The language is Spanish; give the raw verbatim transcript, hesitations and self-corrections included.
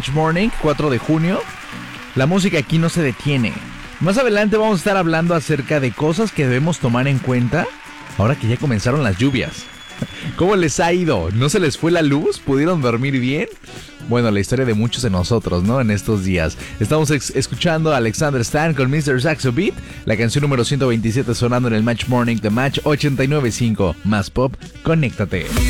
Match Morning, cuatro de junio. La música aquí no se detiene. Más adelante vamos a estar hablando acerca de cosas que debemos tomar en cuenta ahora que ya comenzaron las lluvias. ¿Cómo les ha ido? ¿No se les fue la luz? ¿Pudieron dormir bien? Bueno, la historia de muchos de nosotros, ¿no? En estos días. Estamos ex- escuchando a Alexander Stan con mister Saxo Beat, la canción número ciento veintisiete sonando en el Match Morning de Match ochenta y nueve punto cinco. Más pop, conéctate.